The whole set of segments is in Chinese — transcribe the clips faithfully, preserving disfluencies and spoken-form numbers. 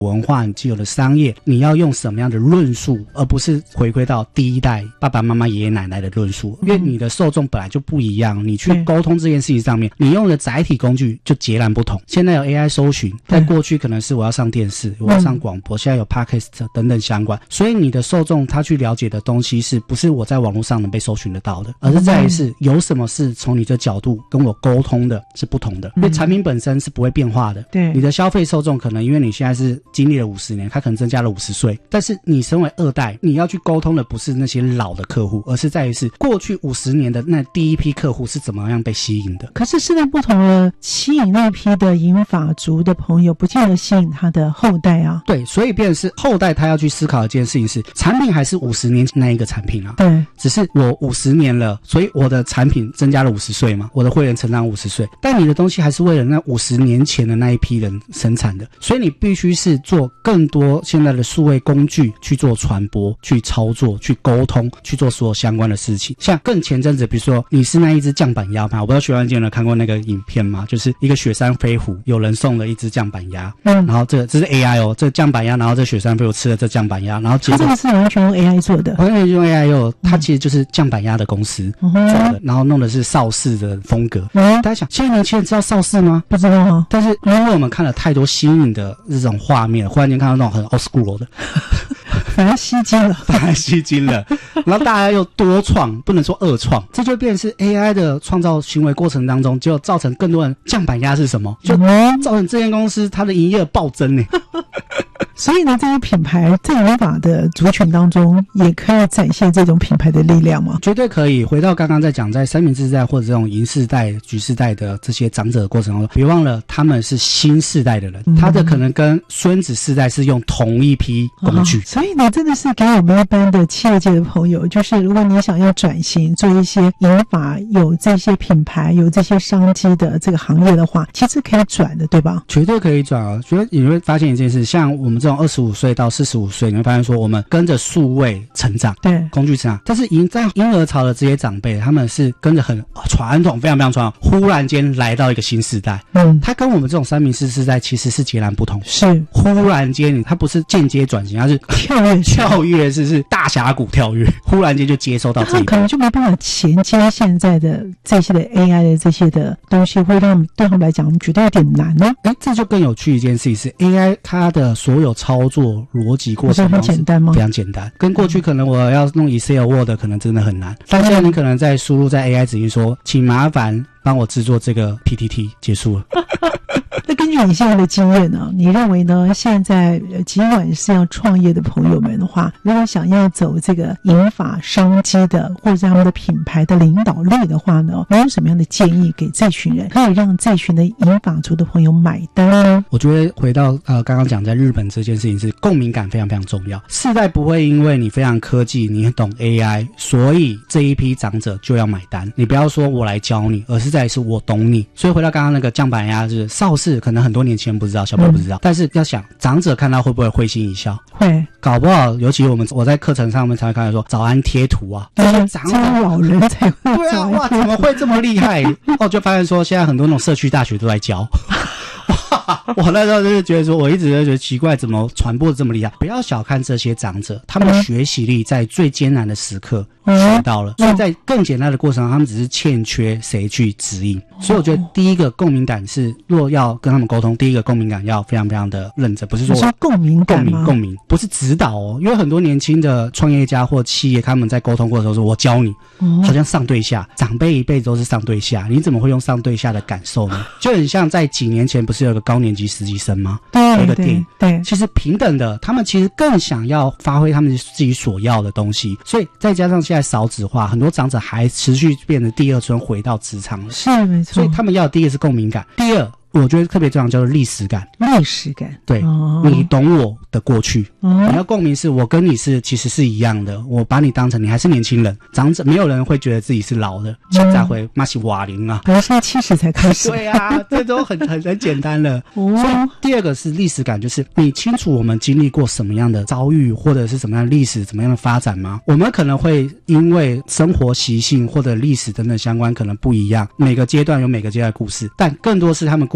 文化，你既有的商业，你要用什么样的论述，而不是回归到第一代爸爸妈妈爷爷奶奶的论述，因为你的受众本来就不一样，你去沟通这件事情上面，你用的载体工具就截然不同。现在有 A I 搜寻，在过去可能是我要上电视，我要上广播，现在有 Podcast 等等相关，所以你的受众他去了解的东西是不是我在网络上能被搜寻得到的，而是在于是有什么是从你的角度跟我沟通的是不同的，因为产品本身是不会变化的。对，你的消费受众可能因为你现在是经历了五十年，他可能增加了五十岁，但是你身为二代，你要去沟通的不是那些老的客户，而是在于是过去五十年的那第一批客户是怎么样被吸引的。 可是世代不同了，吸引那批的银发族的朋友，不见得吸引他的后代啊。 对，所以变成是后代他要去思考一件事情是，产品还是五十年前那一个产品啊。对，只是我五十年了，所以我的产品增加了五十岁嘛，我的会员成长五十岁，但你的东西还是为了那五十年前的那一批人生产的，所以你必须是做更多现在的数位工具去做传播、去操作、去沟通、去做所有相关的事情。像更前阵子，比如说你是那一只酱板鸭嘛，我不知道学员见有看过那个影片吗？就是一个雪山飞狐，有人送了一只酱板鸭，嗯，然后这个这是 A I 哦，这酱板鸭，然后这雪山飞狐吃了这酱板鸭，然后结果它这个是完全用 A I 做的， 完全用 A I 用，它其实就是酱板鸭的公司做的，然后弄的是邵氏的风格。嗯，大家想，现在年轻人知道邵氏吗？ 不知道啊。 但是因为我们看了太多新颖的这种画面，忽然间看到那种很 old school 的。 反而吸睛了， 反而吸睛了，然后大家又多创，不能说恶创，这就变成是 A I 的创造行为过程当中，就造成更多人酱板鸭是什么，就造成这间公司它的营业额暴增呢。 所以呢，这些品牌在银发的族群当中，也可以展现这种品牌的力量吗？ 绝对可以。回到刚刚在讲，在三明治世代或者这种银世代、橘世代的这些长者的过程当中，别忘了他们是新世代的人，嗯、他的可能跟孙子世代是用同一批工具。哦、 所以呢，真的是给我们一般的企业界的朋友，就是如果你想要转型做一些银发有这些品牌、有这些商机的这个行业的话，其实可以转的，对吧？ 绝对可以转啊！觉得你会发现一件事，像我们这种二十五岁到四十五岁，你会发现说我们跟着数位成长，对，工具成长，但是婴在婴儿潮的这些长辈，他们是跟着很传统，非常非常传统，忽然间来到一个新时代，嗯，他跟我们这种三明治世代其实是截然不同，是忽然间，他不是间接转型，他是跳跃跳跃是是大峡谷跳跃，忽然间就接收到这一步， 他可能就没办法衔接现在的这些的 A I 的这些的东西，会让对他们来讲，我们觉得有点难呢。 哎，这就更有趣一件事情是 A I 它的所有操作逻辑过程很简单吗？ 非常简单，跟过去可能我要弄 Excel、Word 可能真的很难，但现在你可能在输入在 A I 指令说，请麻烦帮我制作这个 P P T， 结束了。 那根据你现在的经验呢，你认为呢？现在尽管是要创业的朋友们的话，如果想要走这个银发商机的，或者他们的品牌的领导力的话呢，你有什么样的建议给这群人，可以让这群的银发族的朋友买单呢？ 我觉得回到呃刚刚讲在日本这件事情是共鸣感非常非常重要。世代不会因为你非常科技，你懂 A I， 所以这一批长者就要买单。你不要说我来教你，而是在于是我懂你。所以回到刚刚那个酱板鸭，就是邵氏，可能很多年轻人不知道，小朋友不知道，嗯、但是要想长者看到会不会会心一笑？会，搞不好，尤其我们我在课程上面才会看到说早安贴图啊，这些长老人才会对啊，哇，怎么会这么厉害？哦，就发现说现在很多那种社区大学都在教。我那时候就是觉得说，我一直就觉得奇怪，怎么传播的这么厉害？不要小看这些长者，他们的学习力在最艰难的时刻学到了，所以在更简单的过程中，他们只是欠缺谁去指引。所以我觉得第一个共鸣感是，若要跟他们沟通，第一个共鸣感要非常非常的认真，不是说说共鸣感共鸣共鸣，不是指导哦。因为很多年轻的创业家或企业，他们在沟通过的时候说，我教你，哦、好像上对下，长辈一辈子都是上对下，你怎么会用上对下的感受呢？就很像在几年前不是有个高年级实习生吗？对，有一个电影，对，其实平等的，他们其实更想要发挥他们自己所要的东西，所以再加上现在少子化，很多长者还持续变成第二春回到职场了， 是没错。 所以他们要的第一个是共鸣感，第二我觉得特别重要叫做历史感。 历史感， 对，哦、你懂我的过去，哦、你要共鸣是我跟你是其实是一样的，我把你当成你还是年轻人，长者没有人会觉得自己是老的，现在会妈是瓦龄啊， 不是七十才开始， 对啊，这都很很很简单了。哦、所以第二个是历史感，就是你清楚我们经历过什么样的遭遇，或者是什么样的历史，怎么样的发展吗？我们可能会因为生活习性或者历史等等相关可能不一样，每个阶段有每个阶段的故事，但更多是他们故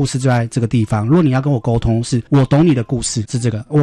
故事就在这个地方。如果你要跟我沟通，是我懂你的故事是这个，我